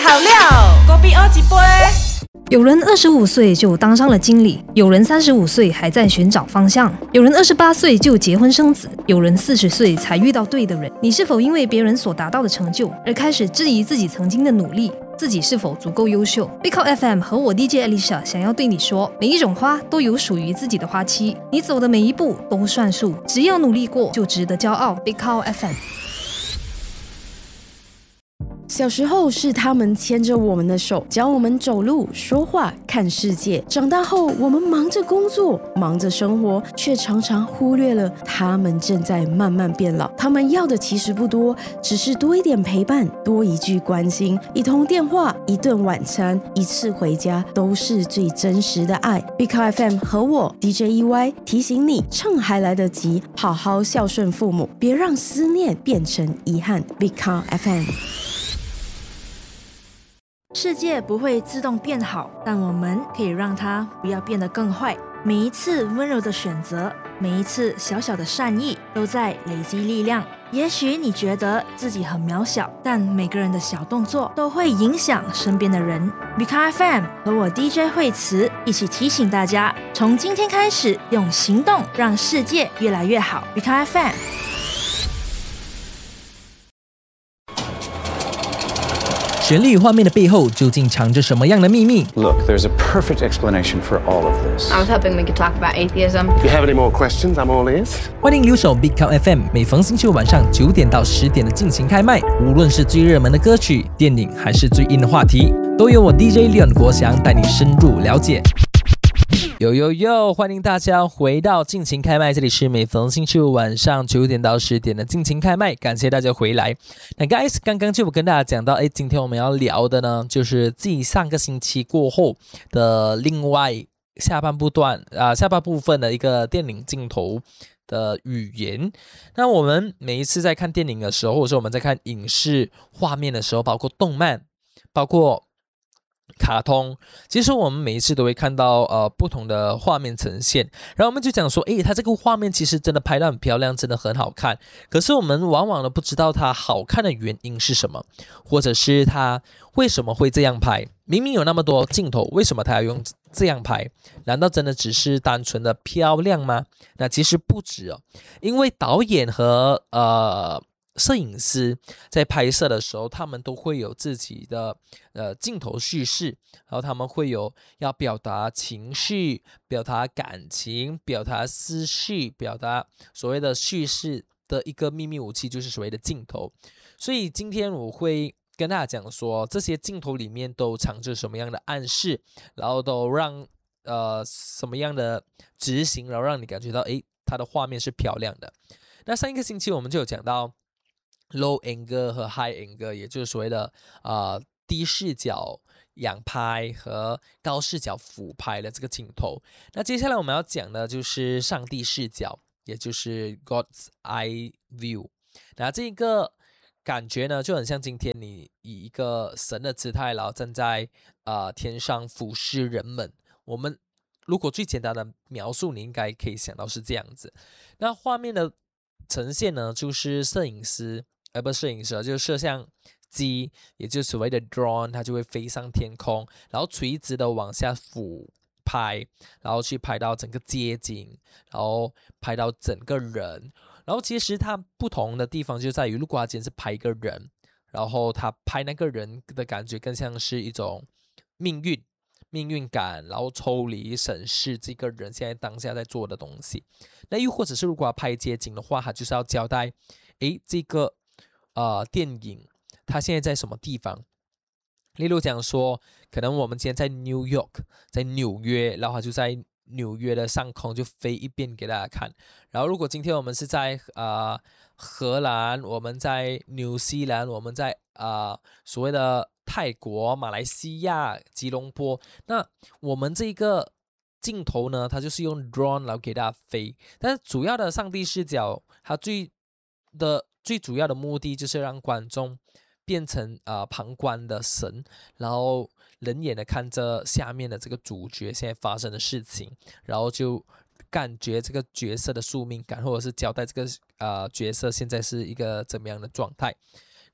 好料，隔壁二几杯。 有人25岁就当上了经理，有人35岁还在寻找方向，有人28岁就结婚生子，有人40岁才遇到对的人。你是否因为别人所达到的成就而开始质疑自己曾经的努力？自己是否足够优秀？ Big Call FM 和我 DJ Alicia 想要对你说，每一种花都有属于自己的花期，你走的每一步都算数，只要努力过就值得骄傲。 Big Call FM。 小时候是他们牵着我们的手，教我们走路、说话、看世界。长大后，我们忙着工作，忙着生活，却常常忽略了他们正在慢慢变老。他们要的其实不多，只是多一点陪伴，多一句关心，一通电话，一顿晚餐，一次回家，都是最真实的爱。Big Call FM 和我 DJ EY 提醒你，趁还来得及，好好孝顺父母，别让思念变成遗憾。Big Call FM。 世界不会自动变好，但我们可以让它不要变得更坏。每一次温柔的选择，每一次小小的善意，都在累积力量。也许你觉得自己很渺小，但每个人的小动作都会影响身边的人。Big Call FM 和我 DJ 惠慈一起提醒大家，从今天开始，用行动让世界越来越好。Big Call FM。 旋律画面的背后究竟藏着什么样的秘密？ Look, there's a perfect explanation for all of this. I was hoping we could talk about atheism. If you have any more questions, I'm all ears. 欢迎留守 Big Call FM， 每逢星期五晚上9点到10点的尽情开麦。无论是最热门的歌曲、电影，还是最硬的话题，都由我 DJ Leon 国祥带你深入了解。哟，欢迎大家回到尽情开麦，这里是每逢星期五晚上9点到10点的尽情开麦，感谢大家回来。那 guys， 刚刚就跟大家讲到，今天我们要聊的呢，就是继上个星期过后的另外下半部分的一个电影镜头的语言。那我们每一次在看电影的时候，或者说我们在看影视画面的时候，包括动漫，包括卡通，其实我们每一次都会看到不同的画面呈现，然后我们就讲说，它这个画面其实真的拍得很漂亮，真的很好看，可是我们往往都不知道它好看的原因是什么，或者是它为什么会这样拍，明明有那么多镜头，为什么它要用这样拍？难道真的只是单纯的漂亮吗？那其实不止哦，因为导演和摄影师在拍摄的时候，他们都会有自己的镜头叙事，然后他们会有要表达情绪、表达感情、表达思绪、表达所谓的叙事的一个秘密武器，就是所谓的镜头。所以今天我会跟大家讲说，这些镜头里面都藏着什么样的暗示，然后都让什么样的执行，然后让你感觉到它的画面是漂亮的。那上一个星期我们就有讲到low angle 和 high angle， 也就是所谓的低视角仰拍和高视角俯拍的这个镜头。那接下来我们要讲的就是上帝视角，也就是 God's Eye View。那这个感觉呢，就很像今天你以一个神的姿态，然后站在天上俯视人们。我们如果最简单的描述，你应该可以想到是这样子。那画面的呈现呢，就是摄影师。不是摄影师，就是摄像机，也就是所谓的 drone， 它就会飞上天空，然后垂直的往下俯拍，然后去拍到整个街景，然后拍到整个人。然后其实它不同的地方就在于，如果它今天是拍一个人，然后他拍那个人的感觉更像是一种命运感，然后抽离审视这个人现在当下在做的东西。那又或者是如果他拍街景的话，他就是要交代这个电影它现在在什么地方。例如讲说，可能我们今天在 New York， 在纽约，然后它就在纽约的上空就飞一遍给大家看。然后如果今天我们是在荷兰，我们在纽西兰，我们在所谓的泰国、马来西亚、吉隆坡，那我们这个镜头呢，它就是用 drone 然后给大家飞。但是主要的上帝视角，它最主要的目的就是让观众变成旁观的神，然后冷眼的看着下面的这个主角现在发生的事情，然后就感觉这个角色的宿命感，或者是交代这个角色现在是一个怎么样的状态。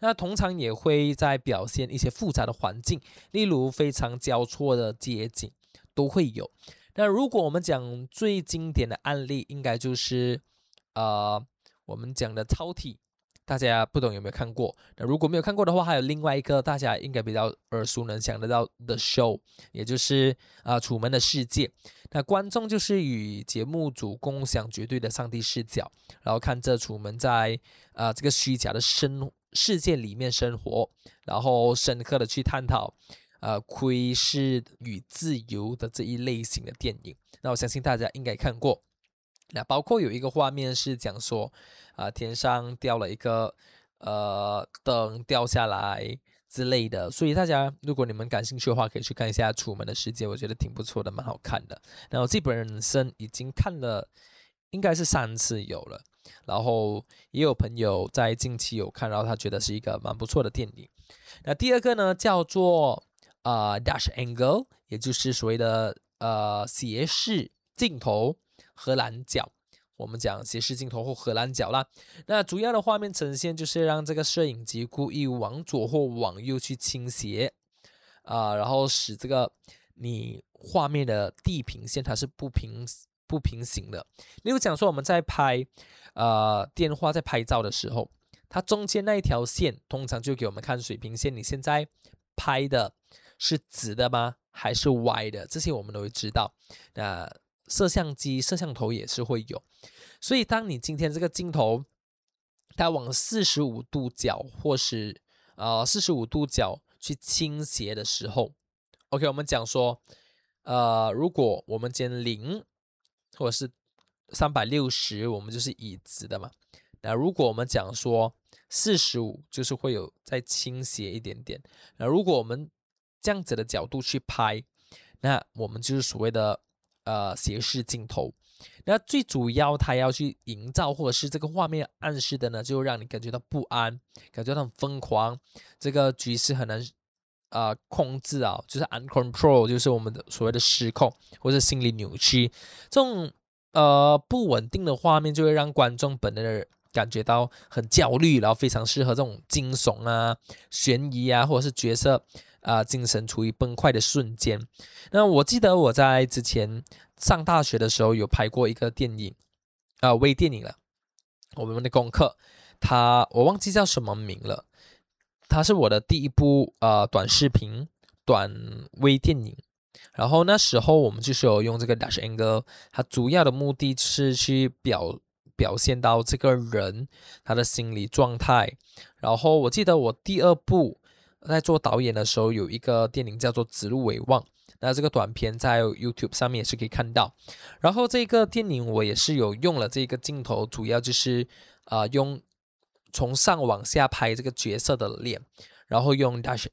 那通常也会在表现一些复杂的环境，例如非常交错的街景都会有。那如果我们讲最经典的案例，应该就是我们讲的超体，大家不懂有没有看过？那如果没有看过的话，还有另外一个大家应该比较耳熟能详得到的 show， 也就是楚门的世界。那观众就是与节目组共享绝对的上帝视角，然后看着楚门在这个虚假的世界里面生活，然后深刻的去探讨窥视与自由的这一类型的电影。那我相信大家应该看过。那包括有一个画面是讲说天上掉了一个灯掉下来之类的，所以大家如果你们感兴趣的话，可以去看一下《楚门的世界》，我觉得挺不错的，蛮好看的。然后我自己本身已经看了应该是3次有了，然后也有朋友在近期有看，然后他觉得是一个蛮不错的电影。那第二个呢叫做Dutch Angle， 也就是所谓的斜视镜头荷兰脚，我们讲斜视镜头或荷兰脚啦。那主要的画面呈现就是让这个摄影机故意往左或往右去倾斜然后使这个你画面的地平线它是不平行的。例如讲说我们在拍电话在拍照的时候，它中间那一条线通常就给我们看水平线，你现在拍的是直的吗还是歪的，这些我们都会知道。那摄像头也是会有，所以当你今天这个镜头它往45度角或是45度角去倾斜的时候 OK， 我们讲说如果我们今天0或者是360，我们就是以直的嘛。那如果我们讲说45，就是会有再倾斜一点点。那如果我们这样子的角度去拍，那我们就是所谓的斜视镜头。那最主要它要去营造或者是这个画面暗示的呢，就让你感觉到不安，感觉到很疯狂，这个局势很难控制就是 uncontrol， 就是我们的所谓的失控或者心理扭曲。这种不稳定的画面就会让观众本能感觉到很焦虑，然后非常适合这种惊悚悬疑或者是角色精神处于崩溃的瞬间。那我记得我在之前上大学的时候有拍过一个电影微电影了，我们的功课我忘记叫什么名了，它是我的第一部短视频短微电影。然后那时候我们就是有用这个 Dutch Angle， 它主要的目的是去表现到这个人他的心理状态。然后我记得我第2部在做导演的时候，有一个电影叫做《指鹿为旺》，那这个短片在 YouTube 上面也是可以看到。然后这个电影我也是有用了这个镜头，主要就是用从上往下拍这个角色的脸，然后用 Dutch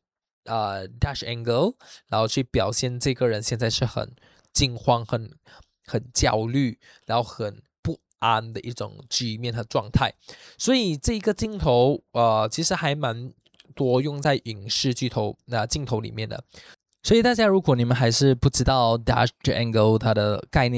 Angle， 然后去表现这个人现在是很惊慌、很焦虑，然后很不安的一种局面和状态。所以这个镜头其实还蛮多用在影视镜头里面的。所以大家如果你们还是不知道 Dutch Angle 它的概念